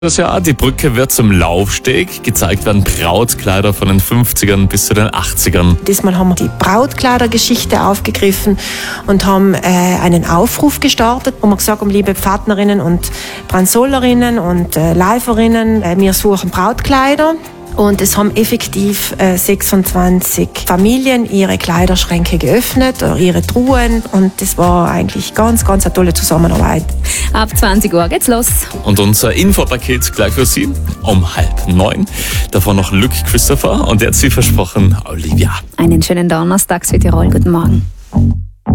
Das Jahr, die Brücke wird zum Laufsteg. Gezeigt werden Brautkleider von den 50ern bis zu den 80ern. Diesmal haben wir die Brautkleidergeschichte aufgegriffen und haben einen Aufruf gestartet, wo wir gesagt haben, liebe Pfadnerinnen und Transollerinnen und Läuferinnen, wir suchen Brautkleider. Und es haben effektiv 26 Familien ihre Kleiderschränke geöffnet, oder ihre Truhen. Und das war eigentlich ganz eine tolle Zusammenarbeit. Ab 20 Uhr geht's los. Und unser Infopaket gleich für Sie um 8:30. Davon noch Luke Christopher und jetzt wie versprochen Olivia. Einen schönen Donnerstag, Südtirol. Guten Morgen.